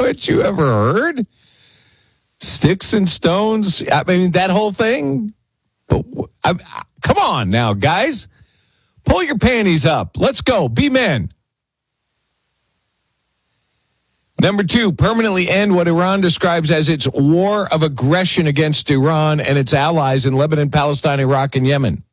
Haven't you ever heard? Sticks and stones. I mean, that whole thing. But come on now, guys. Pull your panties up. Let's go. Be men. Number 2, permanently end what Iran describes as its war of aggression against Iran and its allies in Lebanon, Palestine, Iraq, and Yemen.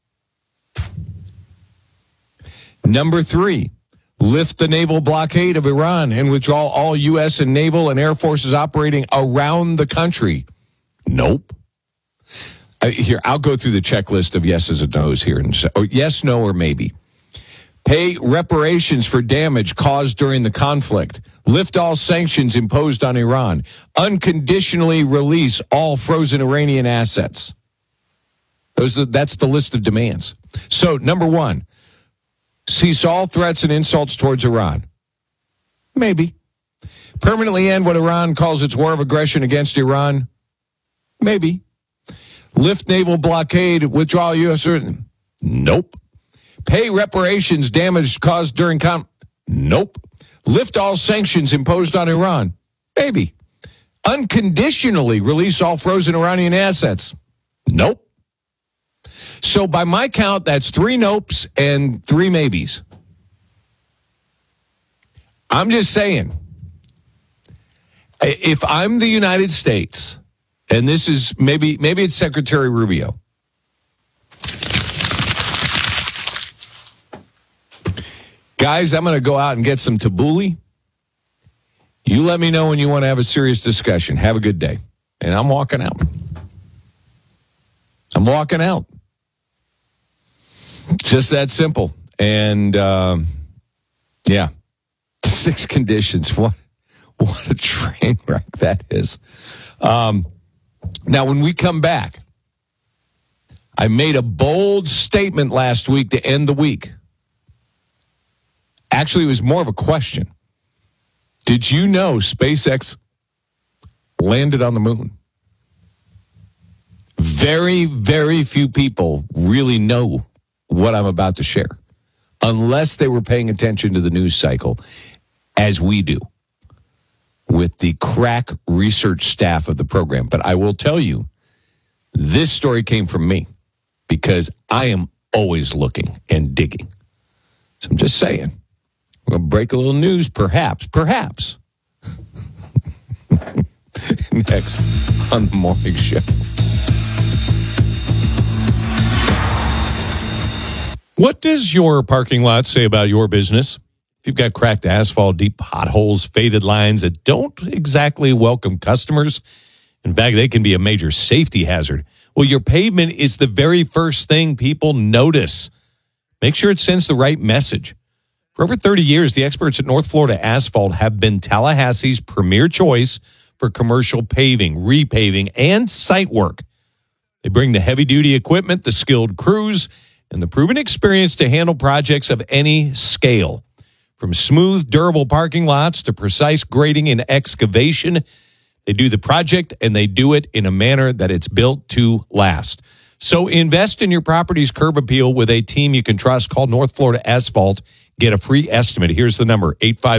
Number 3, lift the naval blockade of Iran and withdraw all U.S. and naval and air forces operating around the country. Nope. Here, I'll go through the checklist of yeses and nos here. Yes, no, or maybe. Pay reparations for damage caused during the conflict. Lift all sanctions imposed on Iran. Unconditionally release all frozen Iranian assets. That's the list of demands. So, number 1, cease all threats and insults towards Iran. Maybe. Permanently end what Iran calls its war of aggression against Iran. Maybe. Lift naval blockade, withdraw U.S. Nope. Pay reparations damage caused during Nope. Lift all sanctions imposed on Iran. Maybe. Unconditionally release all frozen Iranian assets. Nope. So by my count, that's 3 nopes and 3 maybes. I'm just saying, if I'm the United States, and this is maybe it's Secretary Rubio. Guys, I'm going to go out and get some tabbouleh. You let me know when you want to have a serious discussion. Have a good day. And I'm walking out. I'm walking out. Just that simple. And, yeah, 6 conditions. What a train wreck that is. Now, when we come back, I made a bold statement last week to end the week. Actually, it was more of a question. Did you know SpaceX landed on the moon? Very, very few people really know what I'm about to share, unless they were paying attention to the news cycle, as we do, with the crack research staff of the program. But I will tell you, this story came from me, because I am always looking and digging. So I'm just saying. We'll break a little news, perhaps. Next on the morning show. What does your parking lot say about your business? If you've got cracked asphalt, deep potholes, faded lines that don't exactly welcome customers, in fact, they can be a major safety hazard. Well, your pavement is the very first thing people notice. Make sure it sends the right message. For over 30 years, the experts at North Florida Asphalt have been Tallahassee's premier choice for commercial paving, repaving, and site work. They bring the heavy-duty equipment, the skilled crews, and the proven experience to handle projects of any scale. From smooth, durable parking lots to precise grading and excavation, they do the project, and they do it in a manner that it's built to last. So invest in your property's curb appeal with a team you can trust. Call North Florida Asphalt. Get a free estimate. Here's the number,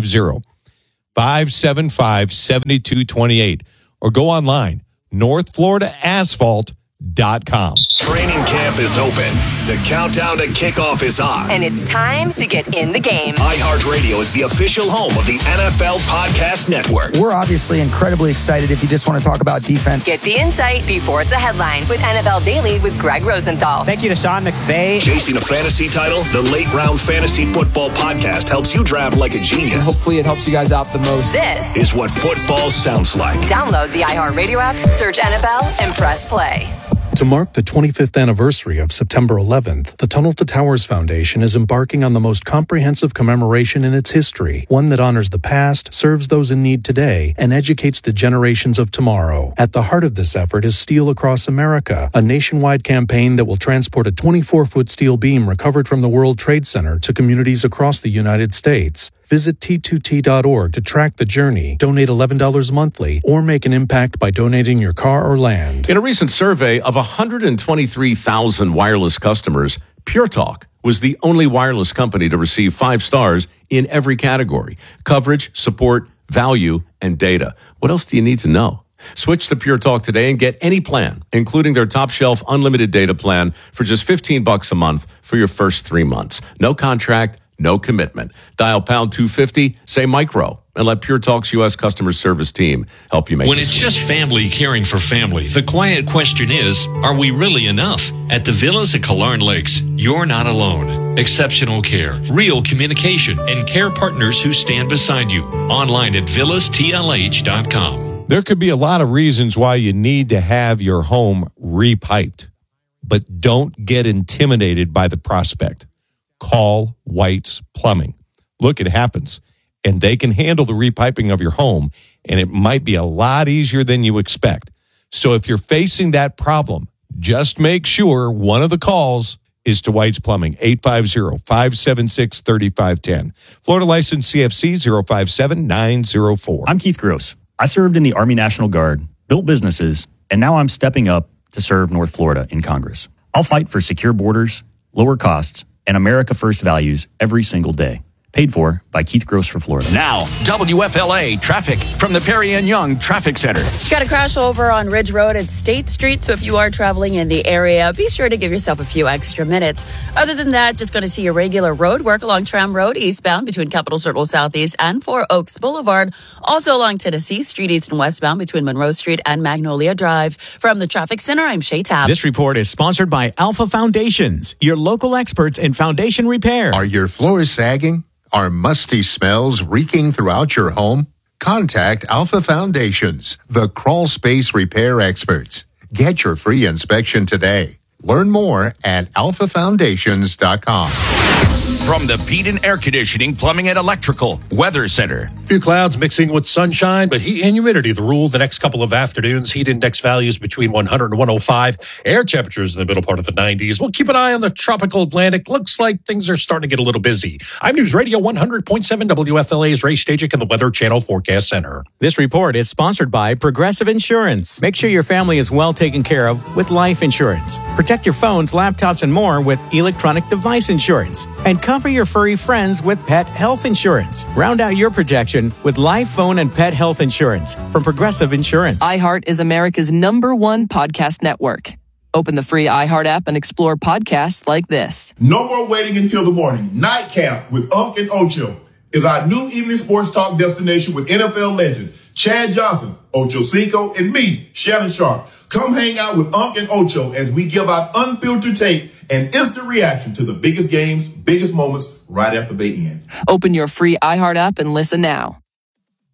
850-575-7228. Or go online, northfloridaasphalt.com. Training camp is open. The countdown to kickoff is on. And it's time to get in the game. iHeartRadio is the official home of the NFL Podcast Network. We're obviously incredibly excited if you just want to talk about defense. Get the insight before it's a headline with NFL Daily with Greg Rosenthal. Thank you to Sean McVay. Chasing a fantasy title, the Late Round Fantasy Football Podcast helps you draft like a genius. And hopefully it helps you guys out the most. This is what football sounds like. Download the iHeartRadio app, search NFL, and press play. To mark the 25th anniversary of September 11th, the Tunnel to Towers Foundation is embarking on the most comprehensive commemoration in its history, one that honors the past, serves those in need today, and educates the generations of tomorrow. At the heart of this effort is Steel Across America, a nationwide campaign that will transport a 24-foot steel beam recovered from the World Trade Center to communities across the United States. Visit T2T.org to track the journey, donate $11 monthly, or make an impact by donating your car or land. In a recent survey of 123,000 wireless customers, Pure Talk was the only wireless company to receive 5 stars in every category: coverage, support, value, and data. What else do you need to know? Switch to Pure Talk today and get any plan, including their top shelf unlimited data plan for just $15 a month for your first 3 months. No contract, no commitment. Dial pound 250, say micro, and let Pure Talk's U.S. customer service team help you make When it's just family caring for family, the quiet question is, are we really enough? At the Villas at Killearn Lakes, you're not alone. Exceptional care, real communication, and care partners who stand beside you. Online at villastlh.com. There could be a lot of reasons why you need to have your home repiped, but don't get intimidated by the prospect. Call White's Plumbing. Look, it happens, and they can handle the repiping of your home, and it might be a lot easier than you expect. So if you're facing that problem, just make sure one of the calls is to White's Plumbing, 850-576-3510. Florida license CFC 057904. I'm Keith Gross. I served in the Army National Guard, built businesses, and now I'm stepping up to serve North Florida in Congress. I'll fight for secure borders, lower costs, and America First values every single day. Paid for by Keith Gross for Florida. Now, WFLA traffic from the Perry and Young Traffic Center. Got a crash over on Ridge Road at State Street, so if you are traveling in the area, be sure to give yourself a few extra minutes. Other than that, just going to see a regular road work along Tram Road eastbound between Capitol Circle Southeast and 4 Oaks Boulevard. Also along Tennessee Street east and westbound between Monroe Street and Magnolia Drive. From the Traffic Center, I'm Shay Tabb. This report is sponsored by Alpha Foundations, your local experts in foundation repair. Are your floors sagging? Are musty smells reeking throughout your home? Contact Alpha Foundations, the crawl space repair experts. Get your free inspection today. Learn more at alphafoundations.com. From the Peden Air Conditioning, Plumbing, and Electrical Weather Center. A few clouds mixing with sunshine, but heat and humidity the rule the next couple of afternoons. Heat index values between 100 and 105. Air temperatures in the middle part of the 90s. We'll keep an eye on the tropical Atlantic. Looks like things are starting to get a little busy. I'm News Radio 100.7 WFLA's Ray Stajic and the Weather Channel Forecast Center. This report is sponsored by Progressive Insurance. Make sure your family is well taken care of with life insurance. Protect your phones, laptops, and more with electronic device insurance. And cover your furry friends with pet health insurance. Round out your protection with life, phone, and pet health insurance from Progressive Insurance. iHeart is America's #1 podcast network. Open the free iHeart app and explore podcasts like this. No more waiting until the morning. Nightcap with Unc and Ocho is our new evening sports talk destination with NFL legend Chad Johnson, Ocho Cinco, and me, Shannon Sharp. Come hang out with Unc and Ocho as we give out unfiltered tape and instant reaction to the biggest games, biggest moments right after they end. Open your free iHeart app and listen now.